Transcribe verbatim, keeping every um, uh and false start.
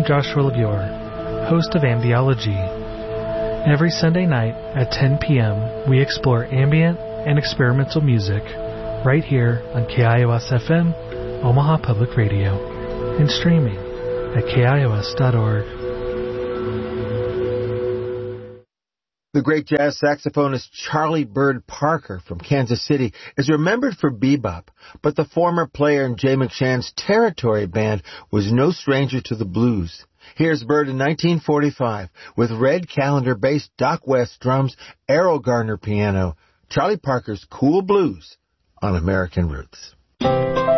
I'm Joshua LeBure, host of Ambiology. Every Sunday night at ten p.m., we explore ambient and experimental music right here on K I O S F M, Omaha Public Radio, and streaming at K I O S dot org. The great jazz saxophonist Charlie Bird Parker from Kansas City is remembered for bebop, but the former player in Jay McShann's Territory Band was no stranger to the blues. Here's Bird in nineteen forty-five with Red Callender-based Doc West drums, Errol Garner piano, Charlie Parker's Cool Blues on American Roots.